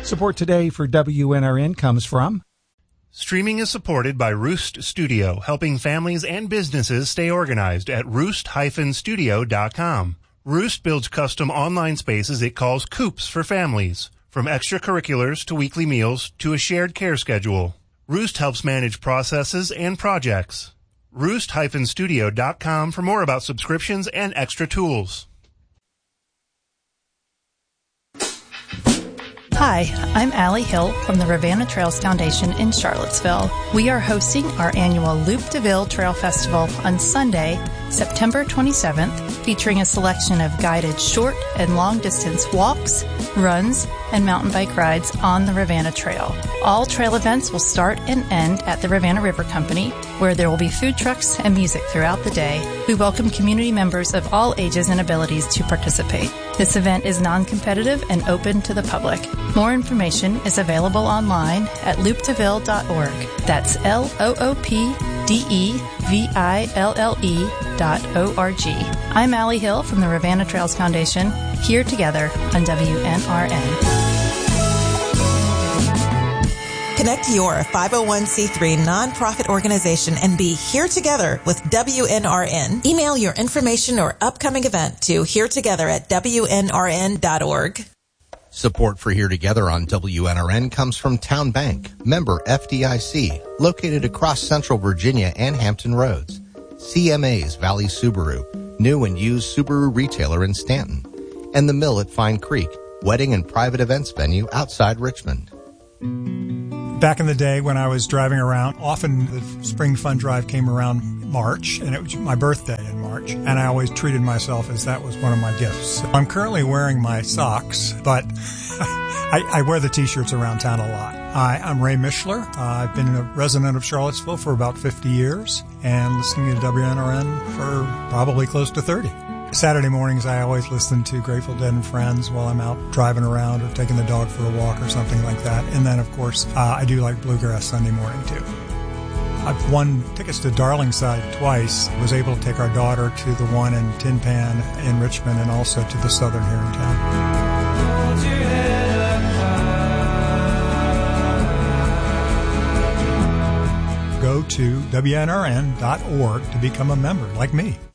Support today for WNRN comes from Streaming is supported by Roost Studio, helping families and businesses stay organized at roost-studio.com. Roost builds custom online spaces it calls coops for families, from extracurriculars to weekly meals to a shared care schedule. Roost helps manage processes and projects. Roost-studio.com for more about subscriptions and extra tools. Hi, I'm Allie Hill from the Rivanna Trails Foundation in Charlottesville. We are hosting our annual Loop DeVille Trail Festival on Sunday, September 27th, featuring a selection of guided short and long distance walks, runs, and mountain bike rides on the Rivanna Trail. All trail events will start and end at the Rivanna River Company, where there will be food trucks and music throughout the day. We welcome community members of all ages and abilities to participate. This event is non-competitive and open to the public. More information is available online at loopdeville.org. That's LOOPDEVILLE.org. I'm Allie Hill from the Rivanna Trails Foundation, here together on WNRN. Connect your 501c3 nonprofit organization and be here together with WNRN. Email your information or upcoming event to heretogether@WNRN.org. Support for Here Together on WNRN comes from Town Bank, member FDIC, located across Central Virginia and Hampton Roads. CMA's Valley Subaru, new and used Subaru retailer in Stanton. And The Mill at Fine Creek, wedding and private events venue outside Richmond. Back in the day when I was driving around, often the Spring Fun Drive came around March, and it was my birthday in March, and I always treated myself as that was one of my gifts. I'm currently wearing my socks, but I wear the T-shirts around town a lot. I'm Ray Mishler. I've been a resident of Charlottesville for about 50 years and listening to WNRN for probably close to 30. Saturday mornings, I always listen to Grateful Dead and Friends while I'm out driving around or taking the dog for a walk or something like that. And then, of course, I do like Bluegrass Sunday morning, too. I've won tickets to Darlingside twice. Was able to take our daughter to the one in Tin Pan in Richmond and also to the Southern here in town. Go to WNRN.org to become a member like me.